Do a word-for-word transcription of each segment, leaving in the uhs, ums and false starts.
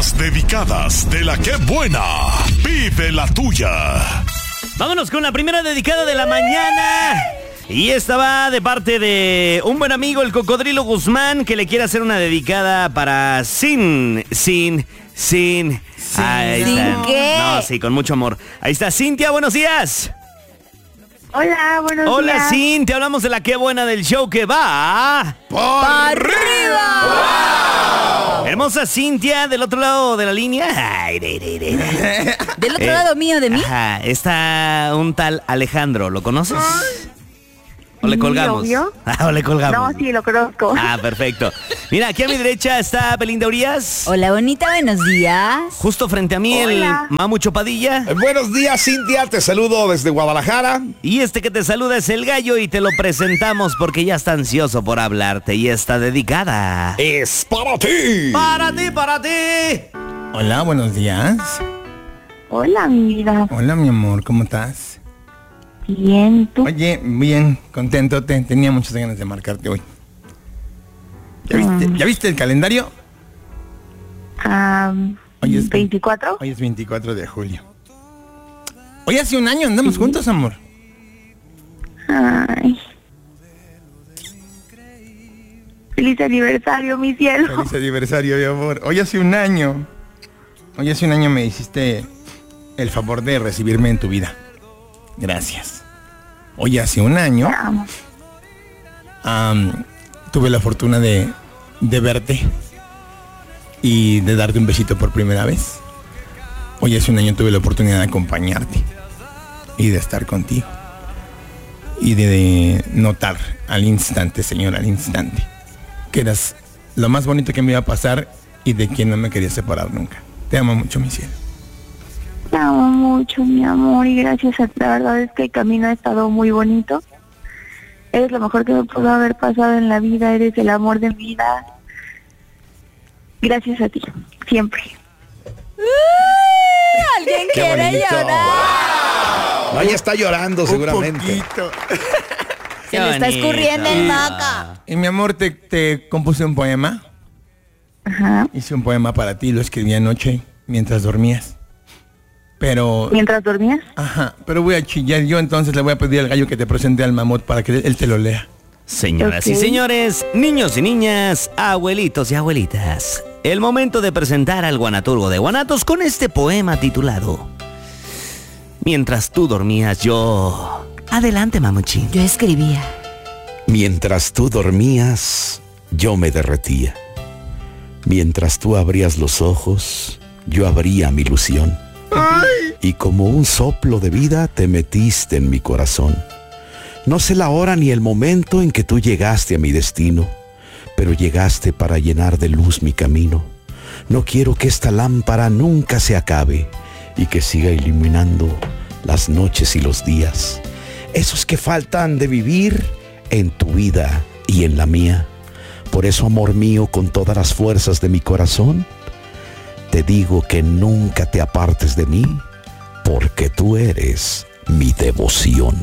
Las dedicadas de la que buena. Vive la tuya. Vámonos con la primera dedicada de la mañana. Y esta va de parte de un buen amigo, el Cocodrilo Guzmán, que le quiere hacer una dedicada para Sin, Sin, Sin. Ahí ¿Sin está. qué? No, sí, con mucho amor. Ahí está, Cintia, buenos días. Hola, buenos Hola, días. Cintia, hablamos de la que buena del show que va ¡Por arriba! ¡Wow! Hermosa Cintia, del otro lado de la línea. Ay, de, de, de, de. ¿Del otro Eh, lado mío de mí? Ajá, está un tal Alejandro, ¿lo conoces? ¿O le Sí, colgamos? obvio. Ah, ¿o le colgamos? No, sí, lo conozco. Ah, perfecto. Mira, aquí a mi derecha está Belinda Urias. Hola, bonita, buenos días. Justo frente a mí Hola. el Mamu Chopadilla. Eh, Buenos días, Cintia, te saludo desde Guadalajara. Y este que te saluda es el Gallo y te lo presentamos porque ya está ansioso por hablarte y está dedicada. Es para ti. ¡Para ti, para ti! Hola, buenos días. Hola, mi vida. Hola, mi amor, ¿cómo estás? Bien, ¿tú? Oye, bien, contento, te, tenía muchas ganas de marcarte hoy. ¿Ya viste, ¿ya viste el calendario? Ah, Hoy es ¿veinticuatro? Hoy es veinticuatro de julio. Hoy hace un año andamos juntos, amor. Ay. Feliz aniversario, mi cielo. Feliz aniversario, mi amor. Hoy hace un año. Hoy hace un año me hiciste el favor de recibirme en tu vida. Gracias. Hoy hace un año Te amo. um, tuve la fortuna de, de verte y de darte un besito por primera vez. Hoy hace un año tuve la oportunidad de acompañarte y de estar contigo y de, de notar al instante, señor, al instante, que eras lo más bonito que me iba a pasar y de quien no me quería separar nunca. Te amo mucho, mi cielo. Te amo mucho, mi amor, y gracias a ti. La verdad es que el camino ha estado muy bonito. Eres lo mejor que me pudo haber pasado en la vida. Eres el amor de mi vida. Gracias a ti, siempre. ¿Alguien Qué quiere bonito. llorar? No, ella está llorando seguramente. Un poquito. Se le está escurriendo el maca. Y mi amor, te, te compuse un poema. Ajá. Hice un poema para ti, lo escribí anoche mientras dormías. Pero... ¿Mientras dormías? Ajá, pero voy a chillar yo, entonces le voy a pedir al Gallo que te presente al mamut para que él te lo lea. Señoras y Ok. señores, niños y niñas, abuelitos y abuelitas, el momento de presentar al guanaturgo de Guanatos con este poema titulado Mientras tú dormías yo... Adelante, mamuchi. Yo escribía. Mientras tú dormías, yo me derretía. Mientras tú abrías los ojos, yo abría mi ilusión. Y como un soplo de vida te metiste en mi corazón. No sé la hora ni el momento en que tú llegaste a mi destino, pero llegaste para llenar de luz mi camino. No quiero que esta lámpara nunca se acabe y que siga iluminando las noches y los días, esos que faltan de vivir en tu vida y en la mía. Por eso, amor mío, con todas las fuerzas de mi corazón, te digo que nunca te apartes de mí, porque tú eres mi devoción.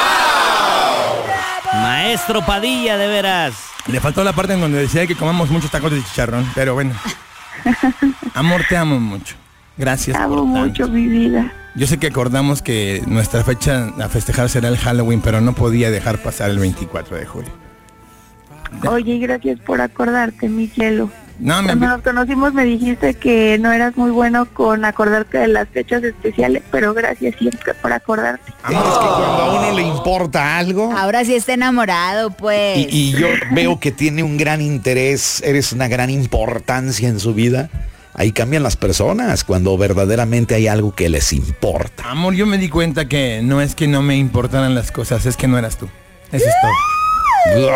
Maestro Padilla, de veras. Le faltó la parte en donde decía que comamos muchos tacos de chicharrón, pero bueno. Amor, te amo mucho. Gracias Te amo por tanto. mucho, mi vida. Yo sé que acordamos que nuestra fecha a festejar será el Halloween, pero no podía dejar pasar el veinticuatro de julio. Oye, y gracias por acordarte, mi cielo. No, me Cuando nos conocimos me dijiste que no eras muy bueno con acordarte de las fechas especiales, pero gracias siempre por acordarte. Es que cuando a uno le importa algo Ahora sí está enamorado, pues. y, y yo veo que tiene un gran interés, eres una gran importancia en su vida, ahí cambian las personas cuando verdaderamente hay algo que les importa. Amor, yo me di cuenta que no es que no me importaran las cosas, es que no eras tú. Eso es todo.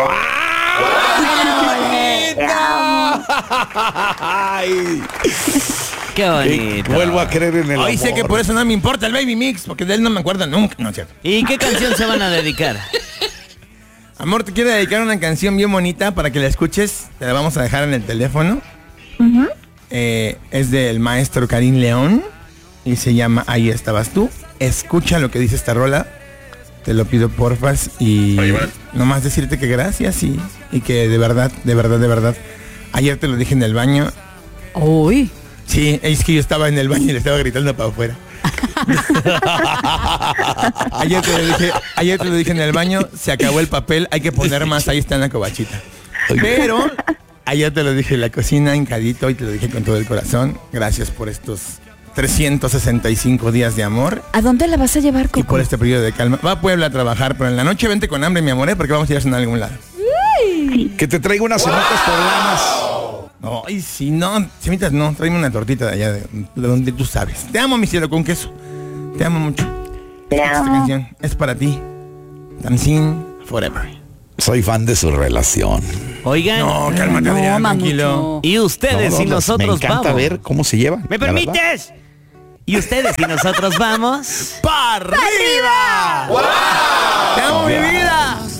Te amo. Ay, Qué bonito. vuelvo a creer en el Hoy sé amor. que por eso no me importa el Baby Mix, porque de él no me acuerdo nunca. No es cierto. ¿Y qué canción se van a dedicar? Amor, te quiero dedicar una canción bien bonita para que la escuches. Te la vamos a dejar en el teléfono. Ujú. Eh, es del maestro Karim León y se llama Ahí estabas tú. Escucha lo que dice esta rola. Te lo pido porfas y nomás decirte que gracias y, y que de verdad, de verdad, de verdad. Ayer te lo dije en el baño. Uy. Sí, es que yo estaba en el baño y le estaba gritando para afuera. ayer, te lo dije, ayer te lo dije en el baño, se acabó el papel, hay que poner más, ahí está en la cobachita. Pero ayer te lo dije en la cocina, hincadito, y te lo dije con todo el corazón. Gracias por estos trescientos sesenta y cinco días de amor. ¿A dónde la vas a llevar, Coco? Y por este periodo de calma. Va a Puebla a trabajar, pero en la noche vente con hambre, mi amor, ¿eh? Porque vamos a ir a cenar a algún lado. Que te traiga unas semitas poblanas. No, y si no, semitas no, tráeme una tortita de allá, de, de donde tú sabes. Te amo, mi cielo, con queso. Te amo mucho. Te Esta amo. canción es para ti. Dancing Forever. Soy fan de su relación. Oigan, No, cálmate, No, Adrián, Mamucho. tranquilo. y ustedes No, y no, nosotros me encanta vamos. ver cómo se llevan. ¿Me la verdad. permites? Y ustedes y nosotros vamos. ¡Para arriba! ¡Te amo, mi vida!